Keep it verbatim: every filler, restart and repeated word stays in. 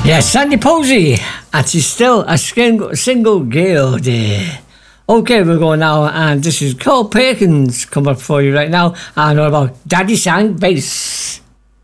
Yeah, Sandy Posey, and she's still a single, single girl there. Okay, we're going now, and this is Cole Perkins coming up for you right now, and all about Daddy Sang Bass.